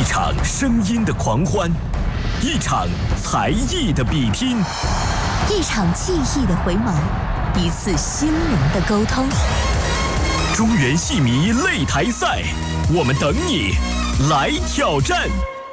一场声音的狂欢，一场才艺的比拼， 一场记忆的回眸，一次心灵的沟通。 中原戏迷擂台赛，我们等你来挑战。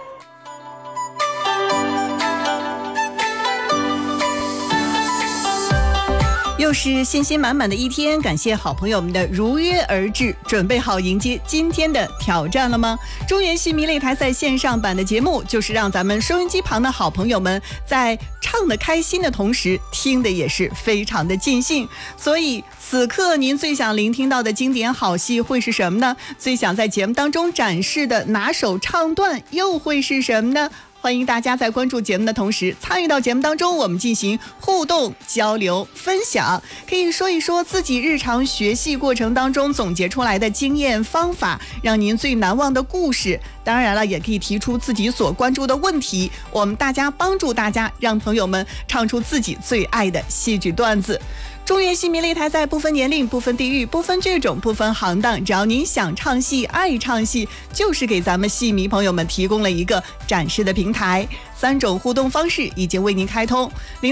又是信心满满的一天，感谢好朋友们的如约而至，准备好迎接今天的挑战了吗？中原戏迷擂台赛线上版的节目，就是让咱们收音机旁的好朋友们在唱得开心的同时，听的也是非常的尽兴。所以此刻您最想聆听到的经典好戏会是什么呢？最想在节目当中展示的拿手唱段又会是什么呢？欢迎大家在关注节目的同时参与到节目当中，我们进行互动交流分享，可以说一说自己日常学戏过程当中总结出来的经验方法，让您最难忘的故事。当然了，也可以提出自己所关注的问题，我们大家帮助大家，让朋友们唱出自己最爱的戏剧段子。中原戏迷擂台赛不分年龄、不分地域、不分剧种、不分行当，只要您想唱戏、爱唱戏，就是给咱们戏迷朋友们提供了一个展示的平台。3种互动方式已经为您开通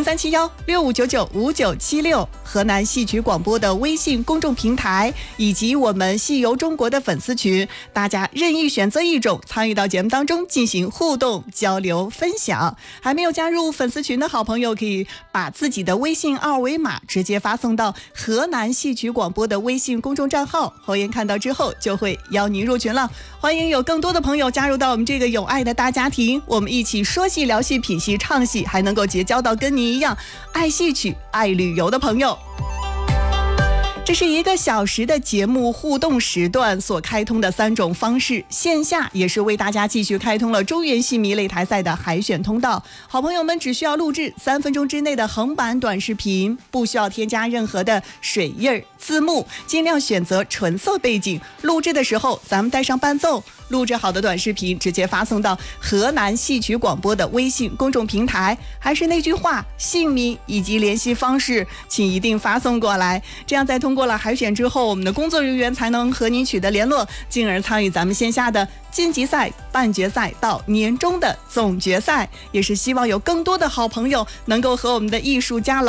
：037165995976河南戏曲广播的微信公众平台，以及我们戏游中国的粉丝群，大家任意选择一种，参与到节目当中进行互动交流分享。还没有加入粉丝群的好朋友，可以把自己的微信二维码直接发送到河南戏曲广播的微信公众账号，侯爷看到之后就会邀您入群了。欢迎有更多的朋友加入到我们这个有爱的大家庭，我们一起说戏聊戏品戏唱戏，还能够结交到跟您一样爱戏曲爱旅游的朋友。这是1个小时的节目互动时段所开通的3种方式，线下也是为大家继续开通了中原戏迷擂台赛的海选通道。好朋友们只需要录制3分钟之内的横版短视频，不需要添加任何的水印字幕，尽量选择纯色背景。录制的时候咱们带上伴奏，录制好的短视频直接发送到河南戏曲广播的微信公众平台。还是那句话，姓名以及联系方式请一定发送过来，这样在通过了海选之后，我们的工作人员才能和您取得联络，进而参与咱们线下的晋级赛、半决赛到年终的总决赛。也是希望有更多的好朋友能够和我们的艺术家